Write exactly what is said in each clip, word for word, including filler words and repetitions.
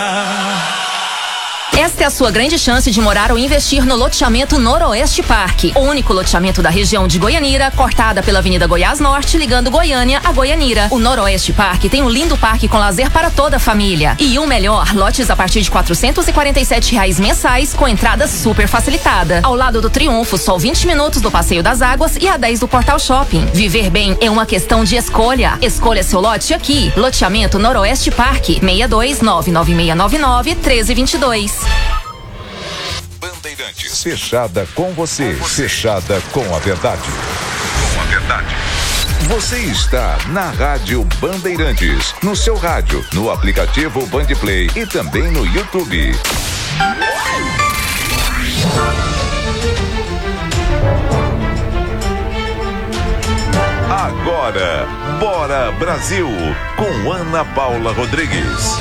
Esta é a sua grande chance de morar ou investir no loteamento Noroeste Parque, o único loteamento da região de Goianira, cortada pela Avenida Goiás Norte, ligando Goiânia a Goianira. O Noroeste Parque tem um lindo parque com lazer para toda a família. E o melhor, lotes a partir de quatrocentos e quarenta e sete reais mensais, com entrada super facilitada. Ao lado do Triunfo, só vinte minutos do Passeio das Águas e a dez do Portal Shopping. Viver bem é uma questão de escolha. Escolha seu lote aqui. Loteamento Noroeste Parque, seis dois nove nove seis nove nove um três dois dois. Bandeirantes, fechada com você, fechada com a verdade. Com a verdade. Você está na Rádio Bandeirantes, no seu rádio, no aplicativo Bandplay e também no YouTube. Agora, Bora Brasil, com Ana Paula Rodrigues.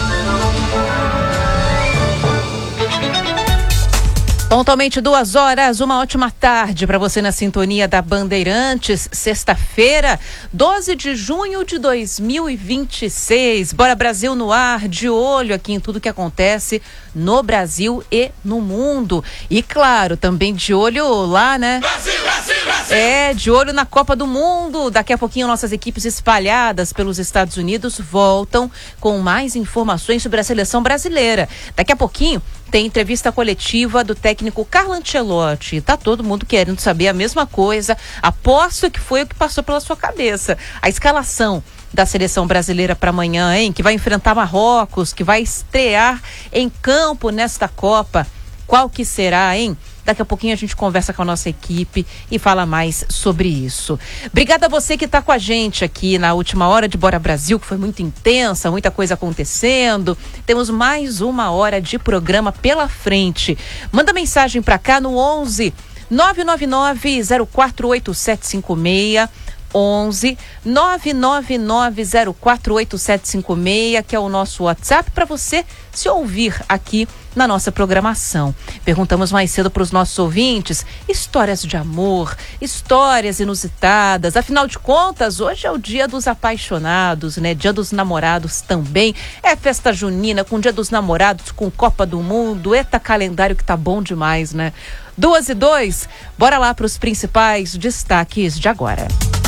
Pontualmente duas horas, uma ótima tarde para você na sintonia da Bandeirantes, sexta-feira, doze de junho de dois mil e vinte e seis. Bora Brasil no ar, de olho aqui em tudo que acontece no Brasil e no mundo. E claro, também de olho lá, né? Brasil, Brasil, Brasil! É, de olho na Copa do Mundo. Daqui a pouquinho nossas equipes espalhadas pelos Estados Unidos voltam com mais informações sobre a seleção brasileira. Daqui a pouquinho tem entrevista coletiva do técnico Carlo Ancelotti. Tá todo mundo querendo saber a mesma coisa. Aposto que foi o que passou pela sua cabeça. A escalação da seleção brasileira para amanhã, hein? Que vai enfrentar Marrocos, que vai estrear em campo nesta Copa. Qual que será, hein? Daqui a pouquinho a gente conversa com a nossa equipe e fala mais sobre isso. Obrigada a você que está com a gente aqui na última hora de Bora Brasil, que foi muito intensa, muita coisa acontecendo. Temos mais uma hora de programa pela frente. Manda mensagem para cá no onze nove nove nove zero quatro oito sete cinco seis. onze nove nove nove zero quatro oito sete cinco seis, que é o nosso WhatsApp para você se ouvir aqui na nossa programação. Perguntamos mais cedo para os nossos ouvintes histórias de amor, histórias inusitadas. Afinal de contas, hoje é o dia dos apaixonados, né? Dia dos namorados também. É festa junina com dia dos namorados, com Copa do Mundo. Eita, calendário que tá bom demais, né? Duas e dois, bora lá para os principais destaques de agora.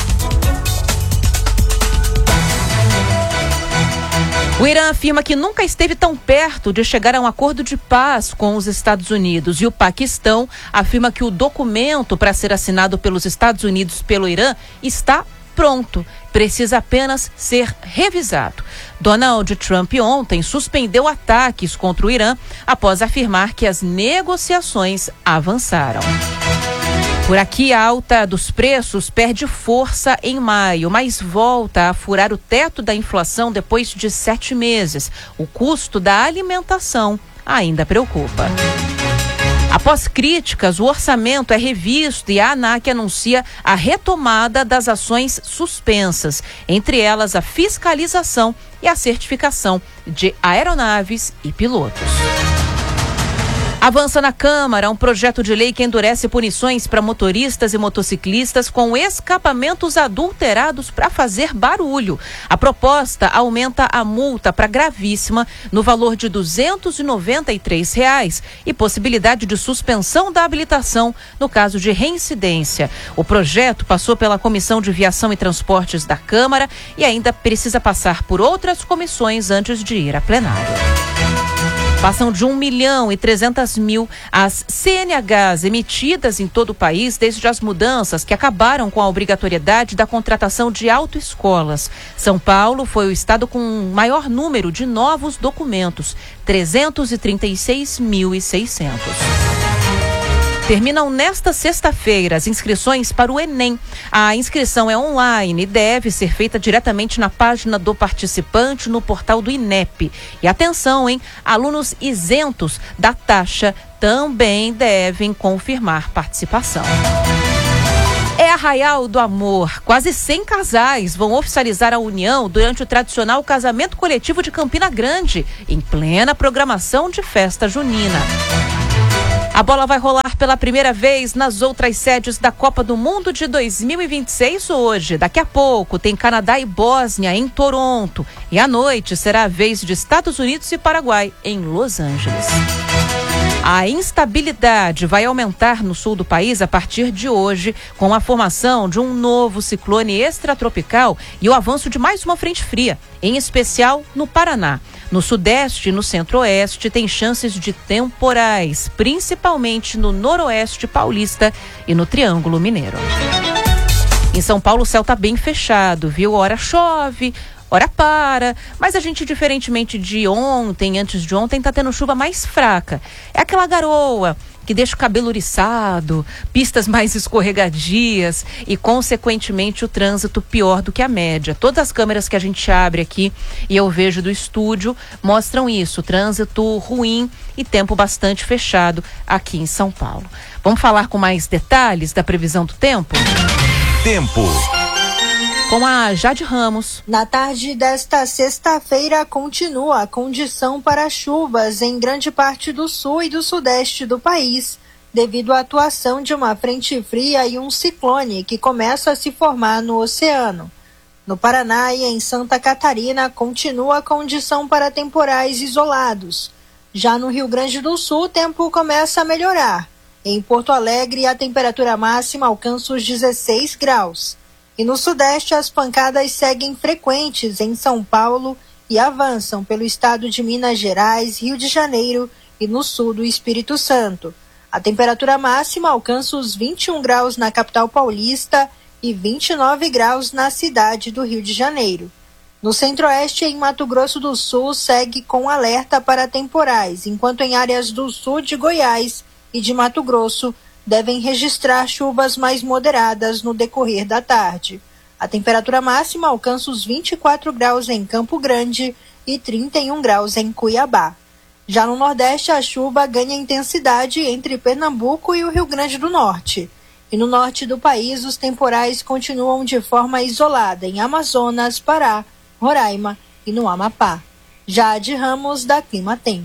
O Irã afirma que nunca esteve tão perto de chegar a um acordo de paz com os Estados Unidos. E o Paquistão afirma que o documento para ser assinado pelos Estados Unidos e pelo Irã está pronto. Precisa apenas ser revisado. Donald Trump ontem suspendeu ataques contra o Irã após afirmar que as negociações avançaram. Por aqui, a alta dos preços perde força em maio, mas volta a furar o teto da inflação depois de sete meses. O custo da alimentação ainda preocupa. Após críticas, o orçamento é revisto e a ANAC anuncia a retomada das ações suspensas, entre elas a fiscalização e a certificação de aeronaves e pilotos. Avança na Câmara um projeto de lei que endurece punições para motoristas e motociclistas com escapamentos adulterados para fazer barulho. A proposta aumenta a multa para gravíssima no valor de duzentos e noventa e três reais e possibilidade de suspensão da habilitação no caso de reincidência. O projeto passou pela Comissão de Viação e Transportes da Câmara e ainda precisa passar por outras comissões antes de ir a plenário. Passam de um milhão e trezentas mil as C N Hs emitidas em todo o país desde as mudanças que acabaram com a obrigatoriedade da contratação de autoescolas. São Paulo foi o estado com o maior número de novos documentos, trezentos e trinta e seis mil e seiscentos. Terminam nesta sexta-feira as inscrições para o Enem. A inscrição é online e deve ser feita diretamente na página do participante no portal do INEP. E atenção, hein? Alunos isentos da taxa também devem confirmar participação. É Arraial do Amor. Quase cem casais vão oficializar a união durante o tradicional casamento coletivo de Campina Grande, em plena programação de festa junina. A bola vai rolar pela primeira vez nas outras sedes da Copa do Mundo de dois mil e vinte e seis hoje. Daqui a pouco tem Canadá e Bósnia em Toronto. E à noite será a vez de Estados Unidos e Paraguai em Los Angeles. A instabilidade vai aumentar no sul do país a partir de hoje, com a formação de um novo ciclone extratropical e o avanço de mais uma frente fria, em especial no Paraná. No sudeste e no centro-oeste tem chances de temporais, principalmente no noroeste paulista e no Triângulo Mineiro. Em São Paulo o céu está bem fechado, viu? Ora chove, ora para, mas a gente, diferentemente de ontem, antes de ontem, está tendo chuva mais fraca. É aquela garoa que deixa o cabelo oriçado, pistas mais escorregadias e, consequentemente, o trânsito pior do que a média. Todas as câmeras que a gente abre aqui e eu vejo do estúdio mostram isso, trânsito ruim e tempo bastante fechado aqui em São Paulo. Vamos falar com mais detalhes da previsão do tempo? Tempo. Com a Jade Ramos. Na tarde desta sexta-feira continua a condição para chuvas em grande parte do sul e do sudeste do país, devido à atuação de uma frente fria e um ciclone que começa a se formar no oceano. No Paraná e em Santa Catarina continua a condição para temporais isolados. Já no Rio Grande do Sul o tempo começa a melhorar. Em Porto Alegre a temperatura máxima alcança os dezesseis graus. E no sudeste as pancadas seguem frequentes em São Paulo e avançam pelo estado de Minas Gerais, Rio de Janeiro e no sul do Espírito Santo. A temperatura máxima alcança os vinte e um graus na capital paulista e vinte e nove graus na cidade do Rio de Janeiro. No centro-oeste, em Mato Grosso do Sul, segue com alerta para temporais, enquanto em áreas do sul de Goiás e de Mato Grosso devem registrar chuvas mais moderadas no decorrer da tarde. A temperatura máxima alcança os vinte e quatro graus em Campo Grande e trinta e um graus em Cuiabá. Já no Nordeste, a chuva ganha intensidade entre Pernambuco e o Rio Grande do Norte. E no norte do país, os temporais continuam de forma isolada em Amazonas, Pará, Roraima e no Amapá. Jade Ramos, da Clima Tempo.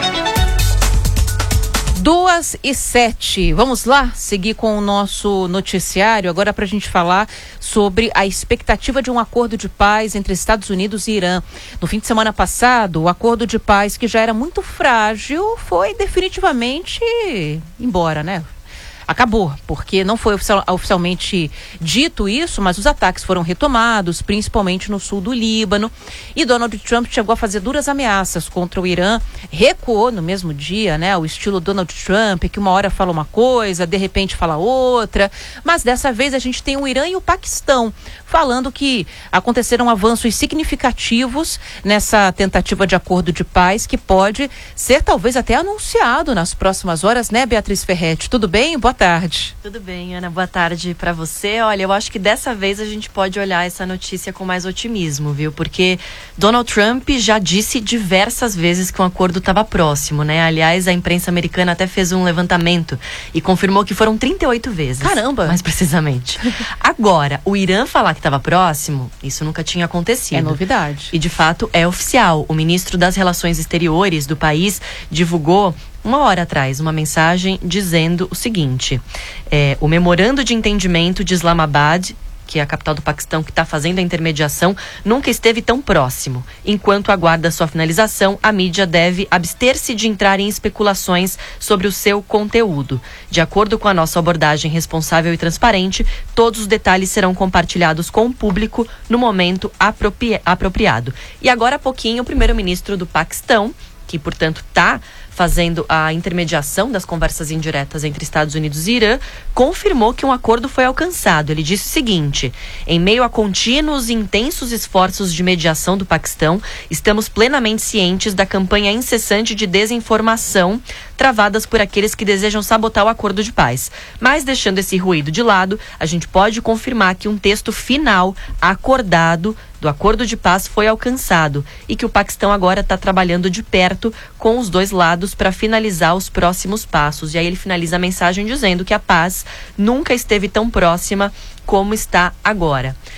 Duas e sete. Vamos lá seguir com o nosso noticiário agora para a gente falar sobre a expectativa de um acordo de paz entre Estados Unidos e Irã. No fim de semana passado, o acordo de paz, que já era muito frágil, foi definitivamente embora, né? Acabou, porque não foi oficial, oficialmente dito isso, mas os ataques foram retomados, principalmente no sul do Líbano, e Donald Trump chegou a fazer duras ameaças contra o Irã, recuou no mesmo dia, né, o estilo Donald Trump, que uma hora fala uma coisa, de repente fala outra, mas dessa vez a gente tem o Irã e o Paquistão falando que aconteceram avanços significativos nessa tentativa de acordo de paz, que pode ser talvez até anunciado nas próximas horas, né, Beatriz Ferretti? Tudo bem? Boa tarde. Tudo bem, Ana. Boa tarde para você. Olha, eu acho que dessa vez a gente pode olhar essa notícia com mais otimismo, viu? Porque Donald Trump já disse diversas vezes que um acordo estava próximo, né? Aliás, a imprensa americana até fez um levantamento e confirmou que foram trinta e oito vezes. Caramba! Mais precisamente. Agora, o Irã falar que estava próximo, isso nunca tinha acontecido. É novidade. E de fato é oficial. O ministro das Relações Exteriores do país divulgou uma hora atrás uma mensagem dizendo o seguinte: é, o memorando de entendimento de Islamabad, que é a capital do Paquistão, que está fazendo a intermediação, nunca esteve tão próximo. Enquanto aguarda sua finalização, a mídia deve abster-se de entrar em especulações sobre o seu conteúdo. De acordo com a nossa abordagem responsável e transparente, todos os detalhes serão compartilhados com o público no momento apropri- apropriado. E agora há pouquinho, o primeiro-ministro do Paquistão, que, portanto, está fazendo a intermediação das conversas indiretas entre Estados Unidos e Irã, confirmou que um acordo foi alcançado. Ele disse o seguinte: em meio a contínuos e intensos esforços de mediação do Paquistão, estamos plenamente cientes da campanha incessante de desinformação travadas por aqueles que desejam sabotar o acordo de paz. Mas, deixando esse ruído de lado, a gente pode confirmar que um texto final acordado do acordo de paz foi alcançado e que o Paquistão agora está trabalhando de perto com os dois lados para finalizar os próximos passos. E aí ele finaliza a mensagem dizendo que a paz nunca esteve tão próxima como está agora.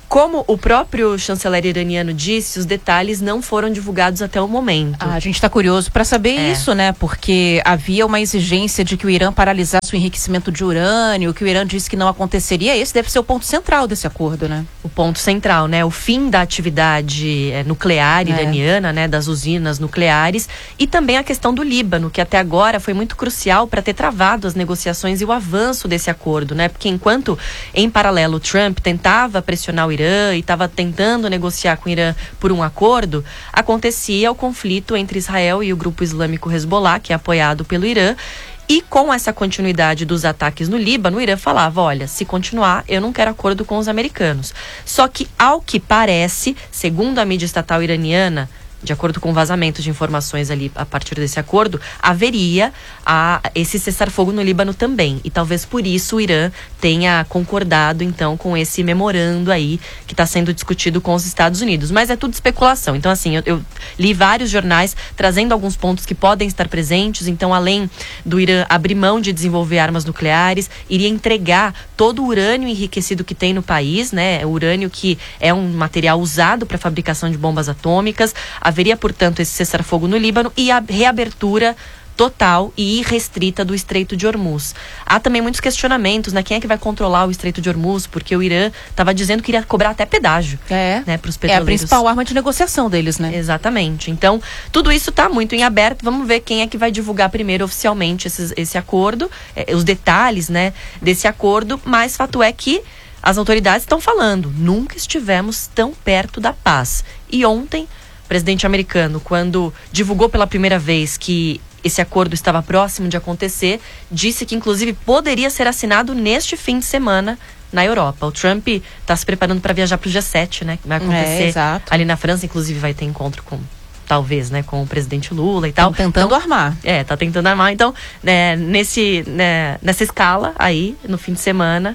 Como o próprio chanceler iraniano disse, os detalhes não foram divulgados até o momento. Ah, a gente está curioso para saber É. isso, né? Porque havia uma exigência de que o Irã paralisasse o enriquecimento de urânio, que o Irã disse que não aconteceria. Esse deve ser o ponto central desse acordo, né? O ponto central, né? O fim da atividade é, nuclear É. iraniana, né? Das usinas nucleares, e também a questão do Líbano, que até agora foi muito crucial para ter travado as negociações e o avanço desse acordo, né? Porque enquanto, em paralelo, Trump tentava pressionar o Irã e estava tentando negociar com o Irã por um acordo, acontecia o conflito entre Israel e o grupo islâmico Hezbollah, que é apoiado pelo Irã. E com essa continuidade dos ataques no Líbano, o Irã falava, olha, se continuar, eu não quero acordo com os americanos. Só que, ao que parece, segundo a mídia estatal iraniana, de acordo com vazamento de informações ali a partir desse acordo, haveria a, esse cessar-fogo no Líbano também. E talvez por isso o Irã tenha concordado, então, com esse memorando aí que está sendo discutido com os Estados Unidos. Mas é tudo especulação. Então, assim, eu, eu li vários jornais trazendo alguns pontos que podem estar presentes. Então, além do Irã abrir mão de desenvolver armas nucleares, iria entregar todo o urânio enriquecido que tem no país, né? O urânio que é um material usado para a fabricação de bombas atômicas. Haveria, portanto, esse cessar-fogo no Líbano e a reabertura total e irrestrita do Estreito de Hormuz. Há também muitos questionamentos, né? Quem é que vai controlar o Estreito de Hormuz? Porque o Irã estava dizendo que iria cobrar até pedágio, É, né, para os é a petroleiros. principal arma de negociação deles, né? Exatamente. Então, tudo isso está muito em aberto. Vamos ver quem é que vai divulgar primeiro oficialmente esses, esse acordo, eh, os detalhes, né, desse acordo. Mas fato é que as autoridades estão falando, nunca estivemos tão perto da paz. E ontem, o presidente americano, quando divulgou pela primeira vez que esse acordo estava próximo de acontecer, disse que inclusive poderia ser assinado neste fim de semana na Europa. O Trump está se preparando para viajar para o G sete, né? Que vai acontecer É, exato. ali na França, inclusive vai ter encontro com, talvez, né, com o presidente Lula e tal. Estão tentando Então, armar. É, tá tentando armar. Então, né, nesse, né, nessa escala aí, no fim de semana,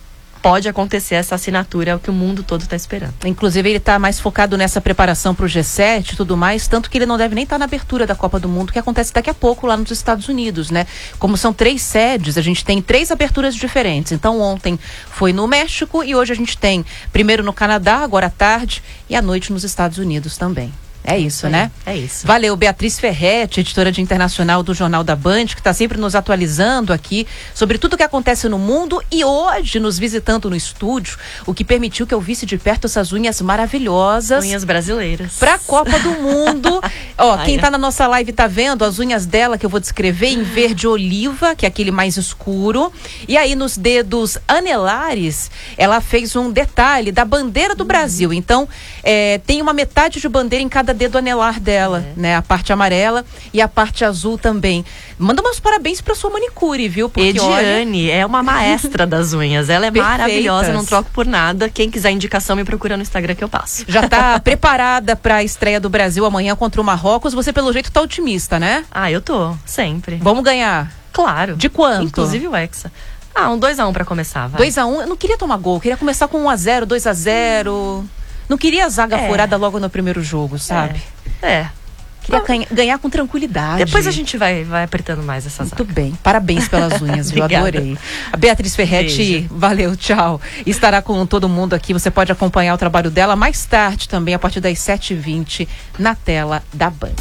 pode acontecer essa assinatura, é o que o mundo todo está esperando. Inclusive, ele está mais focado nessa preparação para o G sete e tudo mais, tanto que ele não deve nem estar tá na abertura da Copa do Mundo, que acontece daqui a pouco lá nos Estados Unidos, né? Como são três sedes, a gente tem três aberturas diferentes. Então, ontem foi no México e hoje a gente tem primeiro no Canadá, agora à tarde, e à noite nos Estados Unidos também. É isso, É, né? é isso. Valeu, Beatriz Ferretti, editora de internacional do Jornal da Band, que está sempre nos atualizando aqui sobre tudo o que acontece no mundo e hoje nos visitando no estúdio, o que permitiu que eu visse de perto essas unhas maravilhosas. Unhas brasileiras. Pra Copa do Mundo. Ó, Ai, quem é. tá na nossa live tá vendo as unhas dela, que eu vou descrever em verde oliva, que é aquele mais escuro. E aí nos dedos anelares, ela fez um detalhe da bandeira do Brasil. Então, é, tem uma metade de bandeira em cada dedo anelar dela, É. né? A parte amarela e a parte azul também. Manda meus parabéns pra sua manicure, viu? Porque, olha, Ediane é uma maestra das unhas. Ela é Perfeitas. maravilhosa, não troco por nada. Quem quiser indicação, me procura no Instagram que eu passo. já tá preparada pra estreia do Brasil amanhã contra o Marrocos. Você, pelo jeito, tá otimista, né? Ah, eu tô, sempre. Vamos ganhar. Claro. De quanto? Inclusive o Hexa. Ah, um dois a um pra começar, vai. dois a um, eu não queria tomar gol, eu queria começar com um a zero, dois a zero. Não queria a zaga É. furada logo no primeiro jogo, sabe? É. é. Queria ganha- ganhar com tranquilidade. Depois a gente vai, vai apertando mais essa zaga. Muito bem, parabéns pelas unhas, viu? Obrigada. Adorei. A Beatriz Ferretti, Beijo. valeu, tchau. Estará com todo mundo aqui, você pode acompanhar o trabalho dela mais tarde também, a partir das sete e vinte, na tela da Band.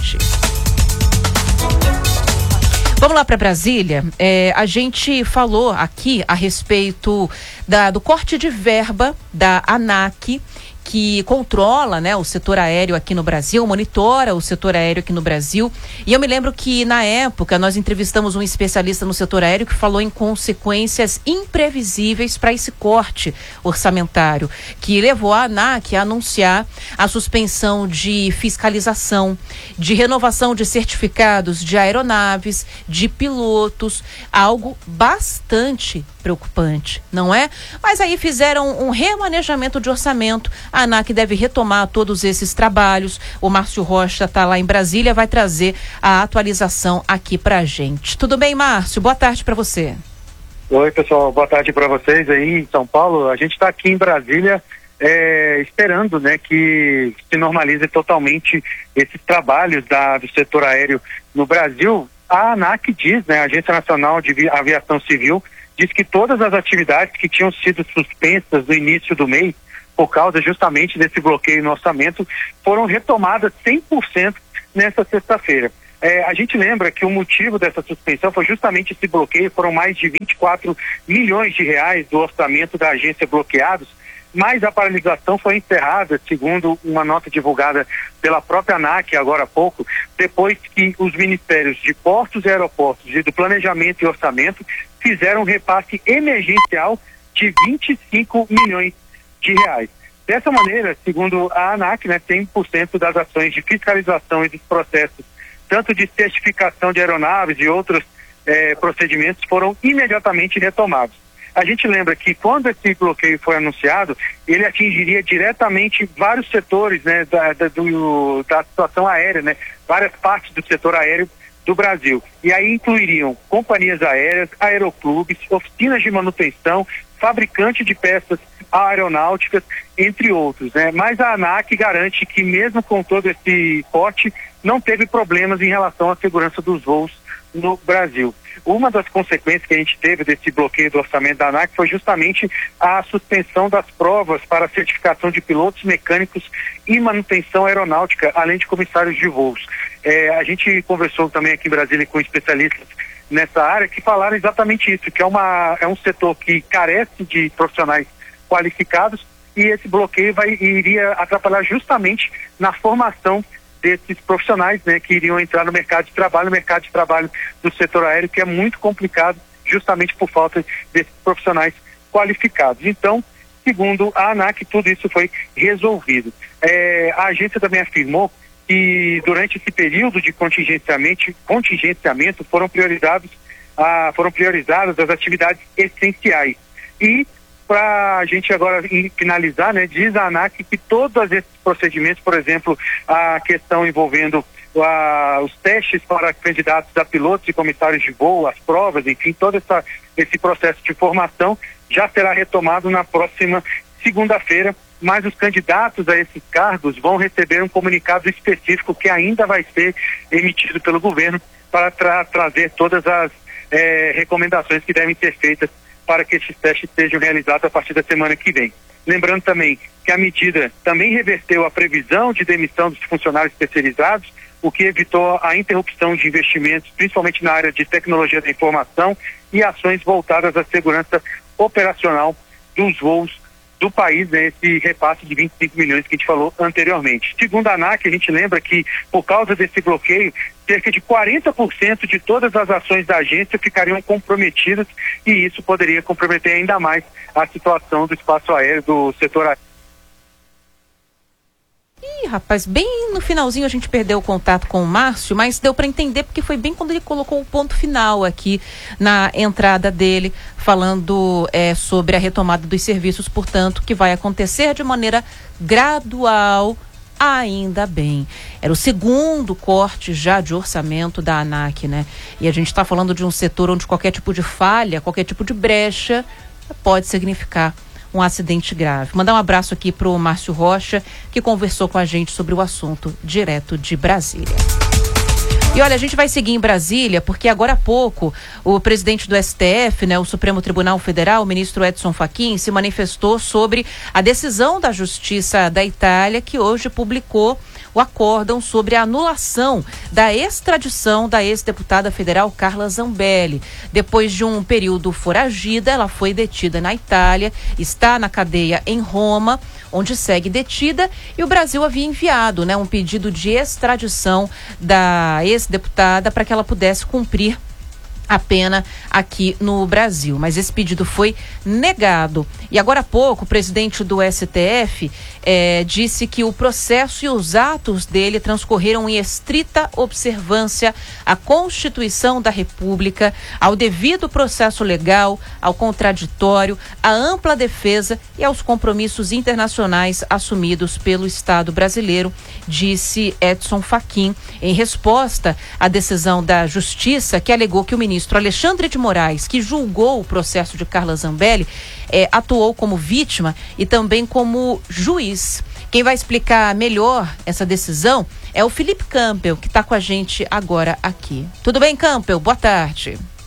Vamos lá para Brasília. É, a gente falou aqui a respeito da, do corte de verba da ANAC, que controla, né, o setor aéreo aqui no Brasil, monitora o setor aéreo aqui no Brasil. E eu me lembro que, na época, nós entrevistamos um especialista no setor aéreo que falou em consequências imprevisíveis para esse corte orçamentário, que levou a ANAC a anunciar a suspensão de fiscalização, de renovação de certificados de aeronaves, de pilotos, algo bastante preocupante, não é? Mas aí fizeram um remanejamento de orçamento. A ANAC deve retomar todos esses trabalhos. O Márcio Rocha está lá em Brasília, vai trazer a atualização aqui pra gente. Tudo bem, Márcio? Boa tarde para você. Oi, pessoal. Boa tarde para vocês aí em São Paulo. A gente está aqui em Brasília é, esperando, né, que se normalize totalmente esses trabalhos da, do setor aéreo no Brasil. A ANAC diz, né, a Agência Nacional de Aviação Civil, diz que todas as atividades que tinham sido suspensas no início do mês por causa justamente desse bloqueio no orçamento, foram retomadas cem por cento nesta sexta-feira. É, a gente lembra que o motivo dessa suspensão foi justamente esse bloqueio, foram mais de vinte e quatro milhões de reais do orçamento da agência bloqueados, mas a paralisação foi encerrada, segundo uma nota divulgada pela própria ANAC agora há pouco, depois que os ministérios de Portos e Aeroportos e do Planejamento e Orçamento fizeram um repasse emergencial de vinte e cinco milhões de reais. Dessa maneira, segundo a ANAC, né, cem por cento das ações de fiscalização e dos processos, tanto de certificação de aeronaves e outros eh, procedimentos, foram imediatamente retomados. A gente lembra que quando esse bloqueio foi anunciado, ele atingiria diretamente vários setores, né, da, da, do, da situação aérea, né, várias partes do setor aéreo do Brasil. E aí incluiriam companhias aéreas, aeroclubes, oficinas de manutenção, fabricante de peças aeronáuticas, entre outros, né? Mas a ANAC garante que mesmo com todo esse corte, não teve problemas em relação à segurança dos voos no Brasil. Uma das consequências que a gente teve desse bloqueio do orçamento da ANAC foi justamente a suspensão das provas para a certificação de pilotos, mecânicos e manutenção aeronáutica, além de comissários de voos. É, a gente conversou também aqui em Brasília com especialistas nessa área que falaram exatamente isso, que é, uma, é um setor que carece de profissionais qualificados e esse bloqueio vai, iria atrapalhar justamente na formação desses profissionais, né, que iriam entrar no mercado de trabalho, no mercado de trabalho do setor aéreo, que é muito complicado justamente por falta desses profissionais qualificados. Então, segundo a ANAC, tudo isso foi resolvido. É, a agência também afirmou que durante esse período de contingenciamento, contingenciamento foram priorizados, ah, foram priorizadas as atividades essenciais. E para a gente agora finalizar, né, diz a ANAC que todos esses procedimentos, por exemplo, a questão envolvendo a, os testes para candidatos a pilotos e comissários de voo, as provas, enfim, todo essa, esse processo de formação já será retomado na próxima segunda-feira, mas os candidatos a esses cargos vão receber um comunicado específico que ainda vai ser emitido pelo governo para tra trazer todas as eh, recomendações que devem ser feitas para que esses testes sejam realizados a partir da semana que vem. Lembrando também que a medida também reverteu a previsão de demissão dos funcionários especializados, o que evitou a interrupção de investimentos, principalmente na área de tecnologia da informação e ações voltadas à segurança operacional dos voos do país, né, esse repasse de vinte e cinco milhões que a gente falou anteriormente. Segundo a ANAC, a gente lembra que, por causa desse bloqueio, cerca de quarenta por cento de todas as ações da agência ficariam comprometidas e isso poderia comprometer ainda mais a situação do espaço aéreo, do setor aéreo. Ih, rapaz, bem no finalzinho a gente perdeu o contato com o Márcio, mas deu para entender porque foi bem quando ele colocou o ponto final aqui na entrada dele, falando é, sobre a retomada dos serviços, portanto, que vai acontecer de maneira gradual, ainda bem. Era o segundo corte já de orçamento da ANAC, né? E a gente está falando de um setor onde qualquer tipo de falha, qualquer tipo de brecha pode significar um acidente grave. Mandar um abraço aqui para o Márcio Rocha, que conversou com a gente sobre o assunto direto de Brasília. E olha, a gente vai seguir em Brasília, porque agora há pouco o presidente do S T F, né, o Supremo Tribunal Federal, o ministro Edson Fachin, se manifestou sobre a decisão da Justiça da Itália, que hoje publicou o acórdão sobre a anulação da extradição da ex-deputada federal Carla Zambelli. Depois de um período foragida, ela foi detida na Itália, está na cadeia em Roma, onde segue detida, e o Brasil havia enviado, né, um pedido de extradição da ex-deputada para que ela pudesse cumprir a pena aqui no Brasil, mas esse pedido foi negado. E agora há pouco, o presidente do S T F eh, disse que o processo e os atos dele transcorreram em estrita observância à Constituição da República, ao devido processo legal, ao contraditório, à ampla defesa e aos compromissos internacionais assumidos pelo Estado brasileiro, disse Edson Fachin, em resposta à decisão da Justiça que alegou que o ministro ministro Alexandre de Moraes, que julgou o processo de Carla Zambelli, eh, atuou como vítima e também como juiz. Quem vai explicar melhor essa decisão é o Felipe Campbell, que está com a gente agora aqui. Tudo bem, Campbell? Boa tarde.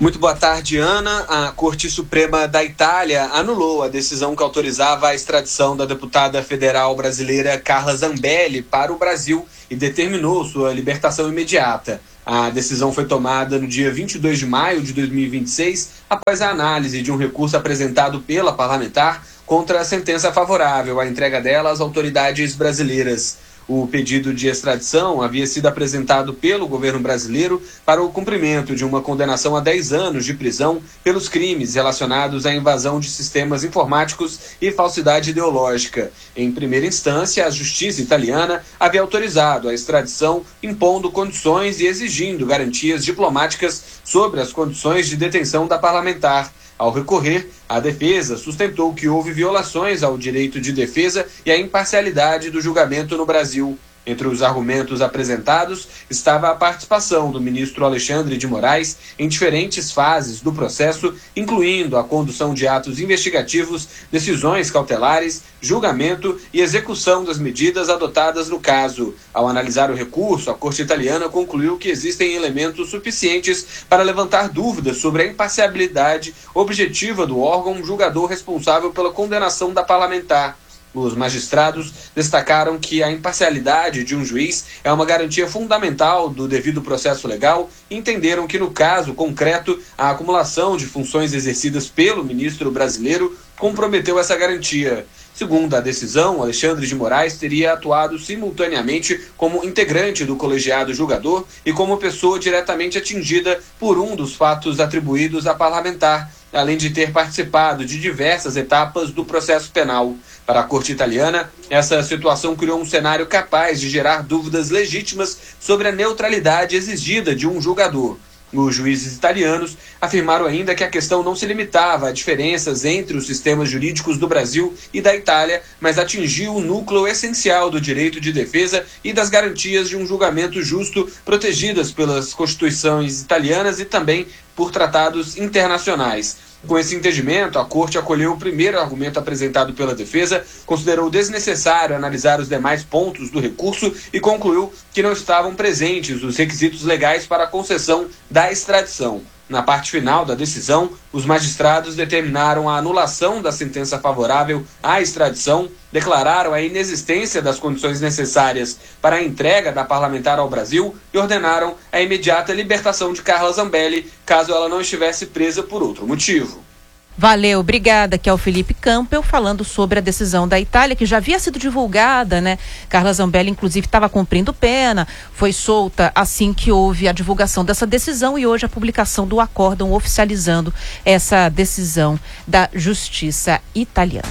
Muito boa tarde, Ana. A Corte Suprema da Itália anulou a decisão que autorizava a extradição da deputada federal brasileira Carla Zambelli para o Brasil e determinou sua libertação imediata. A decisão foi tomada no dia vinte e dois de maio de dois mil e vinte e seis, após a análise de um recurso apresentado pela parlamentar contra a sentença favorável à entrega dela às autoridades brasileiras. O pedido de extradição havia sido apresentado pelo governo brasileiro para o cumprimento de uma condenação a dez anos de prisão pelos crimes relacionados à invasão de sistemas informáticos e falsidade ideológica. Em primeira instância, a justiça italiana havia autorizado a extradição, impondo condições e exigindo garantias diplomáticas sobre as condições de detenção da parlamentar. Ao recorrer, a defesa sustentou que houve violações ao direito de defesa e à imparcialidade do julgamento no Brasil. Entre os argumentos apresentados estava a participação do ministro Alexandre de Moraes em diferentes fases do processo, incluindo a condução de atos investigativos, decisões cautelares, julgamento e execução das medidas adotadas no caso. Ao analisar o recurso, a Corte Italiana concluiu que existem elementos suficientes para levantar dúvidas sobre a imparcialidade objetiva do órgão julgador responsável pela condenação da parlamentar. Os magistrados destacaram que a imparcialidade de um juiz é uma garantia fundamental do devido processo legal e entenderam que, no caso concreto, a acumulação de funções exercidas pelo ministro brasileiro comprometeu essa garantia. Segundo a decisão, Alexandre de Moraes teria atuado simultaneamente como integrante do colegiado julgador e como pessoa diretamente atingida por um dos fatos atribuídos à parlamentar, além de ter participado de diversas etapas do processo penal. Para a Corte Italiana, essa situação criou um cenário capaz de gerar dúvidas legítimas sobre a neutralidade exigida de um julgador. Os juízes italianos afirmaram ainda que a questão não se limitava a diferenças entre os sistemas jurídicos do Brasil e da Itália, mas atingiu o núcleo essencial do direito de defesa e das garantias de um julgamento justo, protegidas pelas constituições italianas e também por tratados internacionais. Com esse entendimento, a Corte acolheu o primeiro argumento apresentado pela defesa, considerou desnecessário analisar os demais pontos do recurso e concluiu que não estavam presentes os requisitos legais para a concessão da extradição. Na parte final da decisão, os magistrados determinaram a anulação da sentença favorável à extradição, declararam a inexistência das condições necessárias para a entrega da parlamentar ao Brasil e ordenaram a imediata libertação de Carla Zambelli, caso ela não estivesse presa por outro motivo. Valeu, obrigada, que é o Felipe Campbell falando sobre a decisão da Itália, que já havia sido divulgada, né? Carla Zambelli, inclusive, estava cumprindo pena, foi solta assim que houve a divulgação dessa decisão e hoje a publicação do acórdão oficializando essa decisão da Justiça Italiana.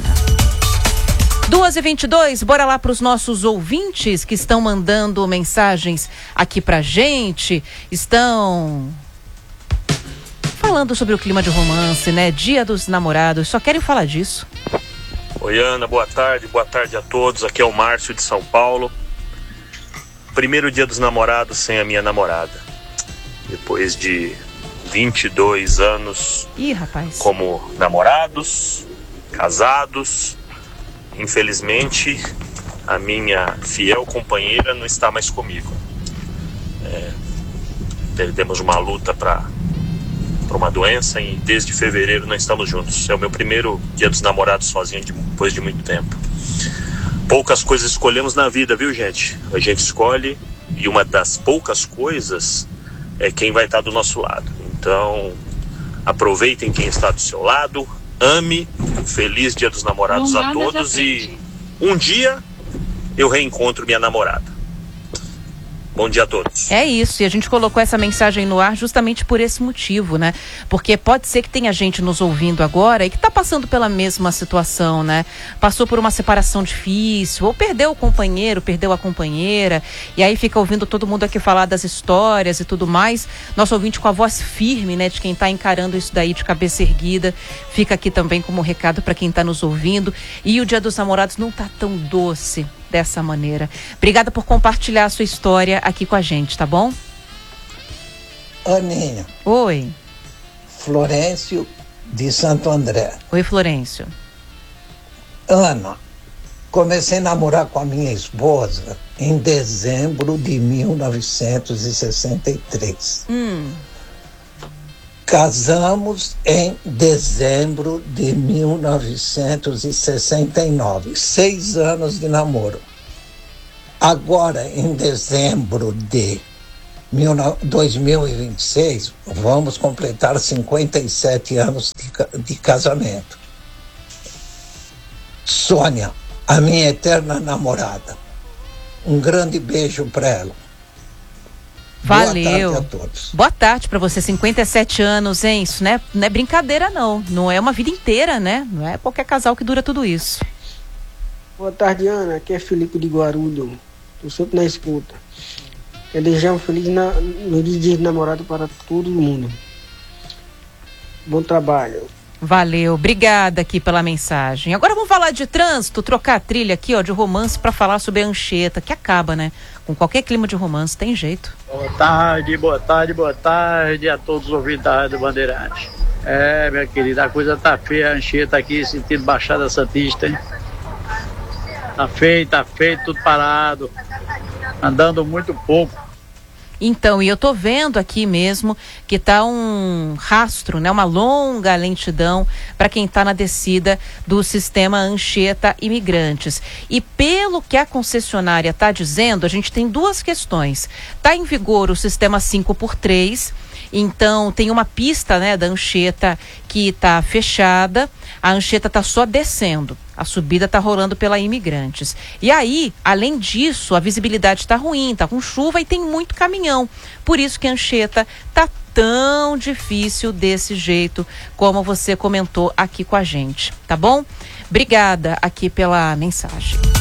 duas e vinte e dois, bora lá para os nossos ouvintes que estão mandando mensagens aqui pra gente, estão falando sobre o clima de romance, né? Dia dos Namorados, só querem falar disso. Oi, Ana, boa tarde, boa tarde a todos. Aqui é o Márcio de São Paulo. Primeiro dia dos namorados sem a minha namorada. Depois de vinte e dois anos Ih, rapaz. como namorados, casados, infelizmente a minha fiel companheira não está mais comigo. É, perdemos uma luta para por uma doença e desde fevereiro não estamos juntos. É o meu primeiro dia dos namorados sozinho depois de muito tempo. Poucas coisas escolhemos na vida, viu, gente? A gente escolhe e uma das poucas coisas é quem vai estar do nosso lado. Então, aproveitem quem está do seu lado, ame, feliz dia dos namorados a todos e um dia eu reencontro minha namorada. Bom dia a todos. É isso, e a gente colocou essa mensagem no ar justamente por esse motivo, né? Porque pode ser que tenha gente nos ouvindo agora e que está passando pela mesma situação, né? Passou por uma separação difícil, ou perdeu o companheiro, perdeu a companheira, e aí fica ouvindo todo mundo aqui falar das histórias e tudo mais. Nosso ouvinte com a voz firme, né? De quem está encarando isso daí de cabeça erguida. Fica aqui também como recado para quem está nos ouvindo. E o Dia dos Namorados não tá tão doce dessa maneira. Obrigada por compartilhar a sua história aqui com a gente, tá bom? Aninha. Oi. Florencio de Santo André. Oi, Florencio. Ana, comecei a namorar com a minha esposa em dezembro de mil novecentos e sessenta e três. Hum. Casamos em dezembro de mil novecentos e sessenta e nove, seis anos de namoro. Agora, em dezembro de dois mil e vinte e seis, vamos completar cinquenta e sete anos de, de casamento. Sônia, a minha eterna namorada, um grande beijo para ela. Valeu. Boa tarde a todos. Boa tarde para você, cinquenta e sete anos, hein? Isso não é, não é brincadeira, não. Não é uma vida inteira, né? Não é qualquer casal que dura tudo isso. Boa tarde, Ana. Aqui é Felipe de Guarulhos. Estou sempre na escuta. Quero desejar um feliz na, no dia de namorado para todo mundo. Bom trabalho. Valeu, obrigada aqui pela mensagem. Agora vamos falar de trânsito, trocar a trilha aqui, ó, de romance para falar sobre a Anchieta, que acaba, né? Com qualquer clima de romance, tem jeito. Boa tarde, boa tarde, boa tarde a todos os ouvintes da Rádio Bandeirante. É, minha querida, a coisa tá feia, a Anchieta aqui, sentido Baixada Santista, hein? Tá feio, tá feio, tudo parado, andando muito pouco. Então, e eu tô vendo aqui mesmo que tá um rastro, né, uma longa lentidão para quem tá na descida do sistema Anchieta Imigrantes. E pelo que a concessionária tá dizendo, a gente tem duas questões. Tá em vigor o sistema cinco por três, então tem uma pista, né, da Anchieta que tá fechada, a Anchieta tá só descendo. A subida está rolando pela Imigrantes. E aí, além disso, a visibilidade está ruim, está com chuva e tem muito caminhão. Por isso que a Anchieta está tão difícil desse jeito, como você comentou aqui com a gente, tá bom? Obrigada aqui pela mensagem.